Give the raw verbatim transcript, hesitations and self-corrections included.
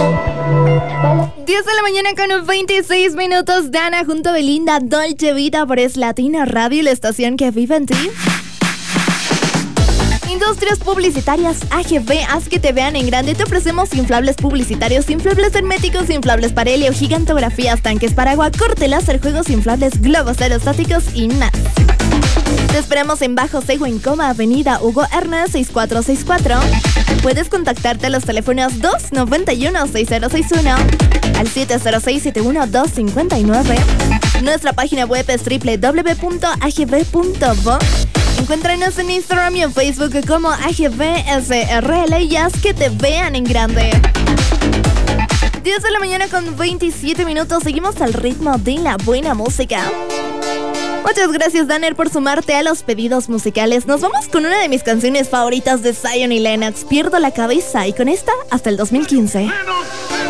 diez de la mañana con veintiséis minutos. Dana junto a Belinda, Dolce Vita por Es Latina Radio, la estación que vive en ti. Industrias publicitarias A G V, haz que te vean en grande. Te ofrecemos inflables publicitarios, inflables herméticos, inflables para helio, gigantografías, tanques para agua, corte láser, juegos inflables, globos aerostáticos y más. Te esperamos en Bajo Sego, en Coma, Avenida Hugo Hernández seis cuatro seis cuatro. Puedes contactarte a los teléfonos dos nueve uno seis cero seis uno al siete cero seis siete uno dos cinco nueve. Nuestra página web es doble u doble u doble u punto a g v punto v o. Encuéntranos en Instagram y en Facebook como A G V S R L y haz que te vean en grande. diez de la mañana con veintisiete minutos. Seguimos al ritmo de la buena música. Muchas gracias, Danner, por sumarte a los pedidos musicales. Nos vamos con una de mis canciones favoritas de Zion y Lennox, Pierdo la Cabeza, y con esta hasta el dos mil quince.